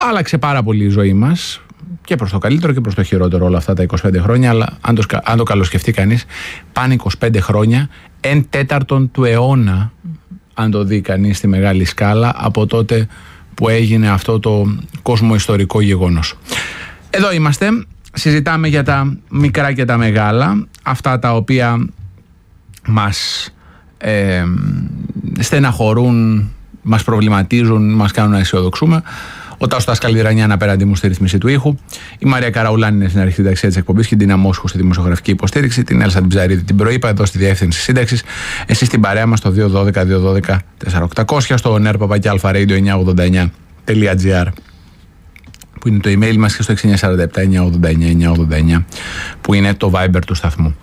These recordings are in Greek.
άλλαξε πάρα πολύ η ζωή μας και προς το καλύτερο και προς το χειρότερο όλα αυτά τα 25 χρόνια, αλλά αν το καλοσκεφτεί κανείς, πάνε 25 χρόνια, 1/4 του αιώνα, αν το δει κανείς στη μεγάλη σκάλα, από τότε που έγινε αυτό το κοσμοϊστορικό γεγονός. Εδώ είμαστε, συζητάμε για τα μικρά και τα μεγάλα, αυτά τα οποία μας στεναχωρούν, μας προβληματίζουν, μας κάνουν να αισιοδοξούμε. Ο Τάσος Τασκαλιδρανιάν απέναντι μου στη ρύθμιση του ήχου. Η Μαρία Καραουλάνη είναι στην αρχή της εκπομπής και την Τίνα Μόσχου στη δημοσιογραφική υποστήριξη. Την Έλσα την Ψαρίδη την προείπα εδώ στη διεύθυνση σύνταξης. Εσείς την παρέα μας στο 212-212-4800, στο nerpapakιalfaradio989.gr που είναι το email μας, και στο 6947-989-989 που είναι το Viber του σταθμού.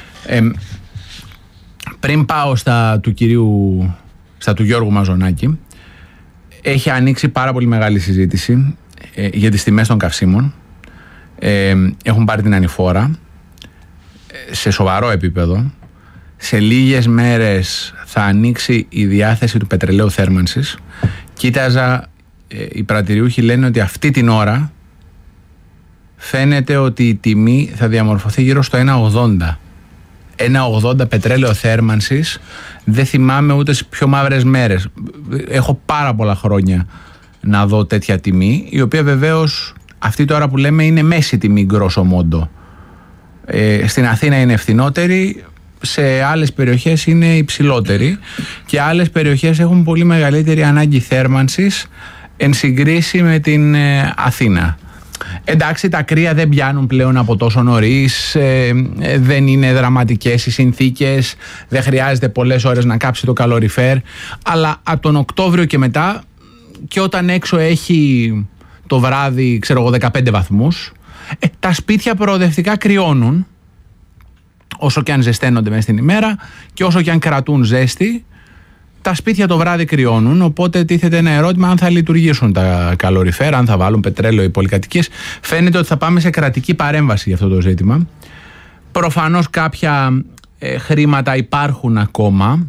Πριν πάω στα του Γιώργου Μαζονάκη, έχει ανοίξει πάρα πολύ μεγάλη συζήτηση για τις τιμές των καυσίμων. Έχουν πάρει την ανηφόρα σε σοβαρό επίπεδο. Σε λίγες μέρες θα ανοίξει η διάθεση του πετρελαίου θέρμανσης. Κοίταζα, οι πρατηριούχοι λένε ότι αυτή την ώρα φαίνεται ότι η τιμή θα διαμορφωθεί γύρω στο 1,80. 1,80 πετρέλαιο θέρμανσης. Δεν θυμάμαι ούτε σε πιο μαύρες μέρες. Έχω πάρα πολλά χρόνια να δω τέτοια τιμή, η οποία βεβαίως αυτή τώρα που λέμε είναι μέση τιμή γκρόσο μόντο. Στην Αθήνα είναι φθηνότερη, σε άλλες περιοχές είναι υψηλότερη και άλλες περιοχές έχουν πολύ μεγαλύτερη ανάγκη θέρμανσης εν συγκρίση με την Αθήνα. Εντάξει, τα κρύα δεν πιάνουν πλέον από τόσο νωρίς, δεν είναι δραματικές οι συνθήκες, δεν χρειάζεται πολλές ώρες να κάψει το καλοριφέρ, αλλά από τον Οκτώβριο και μετά, και όταν έξω έχει το βράδυ, ξέρω εγώ, 15 βαθμούς, τα σπίτια προοδευτικά κρυώνουν, όσο και αν ζεσταίνονται μέσα στην ημέρα και όσο και αν κρατούν ζέστη. Τα σπίτια το βράδυ κρυώνουν, οπότε τίθεται ένα ερώτημα αν θα λειτουργήσουν τα καλοριφέρα, αν θα βάλουν πετρέλαιο οι πολυκατοικίες. Φαίνεται ότι θα πάμε σε κρατική παρέμβαση για αυτό το ζήτημα. Προφανώς κάποια χρήματα υπάρχουν ακόμα,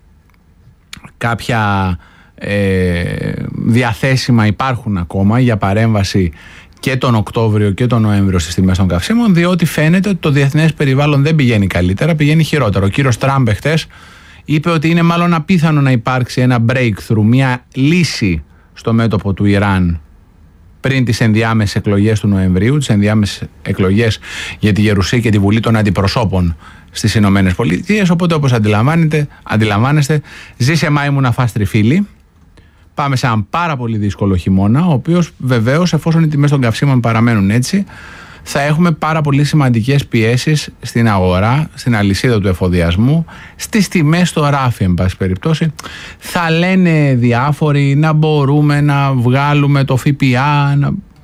κάποια διαθέσιμα υπάρχουν ακόμα για παρέμβαση και τον Οκτώβριο και τον Νοέμβριο στις τιμές των καυσίμων, διότι φαίνεται ότι το διεθνές περιβάλλον δεν πηγαίνει καλύτερα, πηγαίνει χειρότερα. Ο κύριος Τραμπ χτες είπε ότι είναι μάλλον απίθανο να υπάρξει ένα breakthrough, μια λύση στο μέτωπο του Ιράν πριν τις ενδιάμεσες εκλογές του Νοεμβρίου, τις ενδιάμεσες εκλογές για τη Γερουσία και τη Βουλή των Αντιπροσώπων στις Ηνωμένες Πολιτείες. Οπότε, όπως αντιλαμβάνεστε, ζήσε Μάη μου να φας τριφύλι. Πάμε σε έναν πάρα πολύ δύσκολο χειμώνα, ο οποίος βεβαίως, εφόσον οι τιμές των καυσίμων παραμένουν έτσι, θα έχουμε πάρα πολύ σημαντικές πιέσεις στην αγορά, στην αλυσίδα του εφοδιασμού, στις τιμές στο ράφι, εν πάση περιπτώσει. Θα λένε διάφοροι να μπορούμε να βγάλουμε το ΦΠΑ,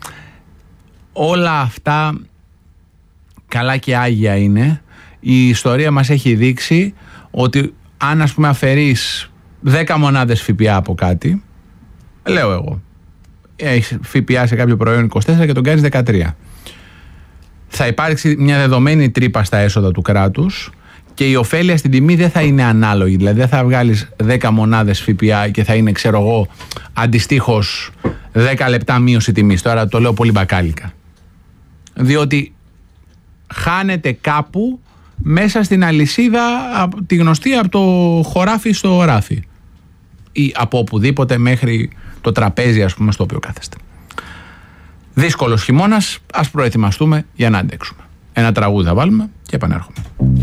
όλα αυτά καλά και άγια είναι. Η ιστορία μας έχει δείξει ότι αν, ας πούμε, αφαιρείς 10 μονάδες ΦΠΑ από κάτι, λέω εγώ, έχεις ΦΠΑ σε κάποιο προϊόν 24 και τον κάνεις 13. Θα υπάρξει μια δεδομένη τρύπα στα έσοδα του κράτους και η ωφέλεια στην τιμή δεν θα είναι ανάλογη. Δηλαδή δεν θα βγάλεις 10 μονάδες ΦΠΑ και θα είναι, ξέρω εγώ, αντιστοίχως 10 λεπτά μείωση τιμής. Τώρα το λέω πολύ μπακάλικα. Διότι χάνεται κάπου μέσα στην αλυσίδα, τη γνωστή από το χωράφι στο ράφι. Ή από οπουδήποτε μέχρι το τραπέζι, ας πούμε, στο οποίο κάθεστε. Δύσκολος χειμώνας, ας προετοιμαστούμε για να αντέξουμε. Ένα τραγούδι θα βάλουμε και επανέρχομαι.